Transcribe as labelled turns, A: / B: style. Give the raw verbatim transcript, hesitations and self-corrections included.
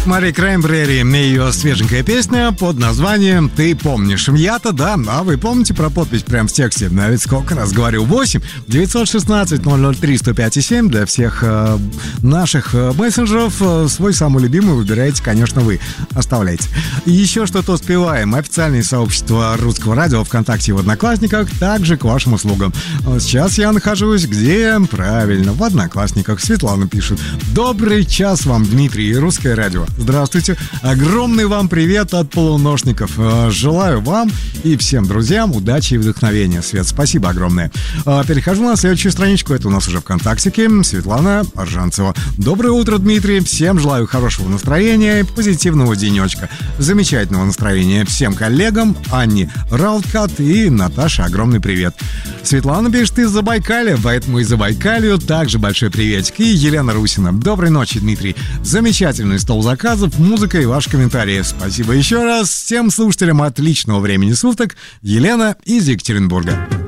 A: Мари Краймбрери, ее свеженькая песня под названием «Ты помнишь». Я-то да, а вы помните про подпись прямо в тексте? А ведь сколько раз говорю, восемь девятьсот шестнадцать ноль ноль три сто пять и семь для всех э, наших э, мессенджеров. Э, свой самый любимый выбираете, конечно, вы. Оставляйте. И еще что-то успеваем. Официальное сообщество Русского радио ВКонтакте и в Одноклассниках также к вашим услугам. Сейчас я нахожусь где? Правильно, в Одноклассниках. Светлана пишет: добрый час вам, Дмитрий и Русское радио. Здравствуйте. Огромный вам привет от полуношников. Желаю вам и всем друзьям удачи и вдохновения. Свет, спасибо огромное. Перехожу на следующую страничку. Это у нас уже ВКонтактике. Светлана Аржанцева. Доброе утро, Дмитрий. Всем желаю хорошего настроения, позитивного денечка, замечательного настроения всем коллегам. Анне Рауткат и Наташе огромный привет. Светлана пишет из Забайкалья, поэтому и Забайкалью также большой приветик. И Елена Русина. Доброй ночи, Дмитрий. Замечательный стол заказов, музыка и ваши комментарии. Спасибо еще раз. Всем слушателям отличного времени суток. Елена из Екатеринбурга.